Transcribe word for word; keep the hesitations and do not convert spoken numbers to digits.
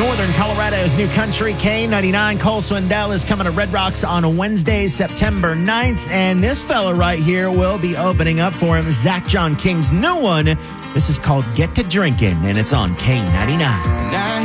Northern Colorado's new country, K ninety-nine. Cole Swindell is coming to Red Rocks on Wednesday, September ninth. And this fella right here will be opening up for him, Zach John King's new one. This is called Get to Drinking, and it's on K ninety-nine.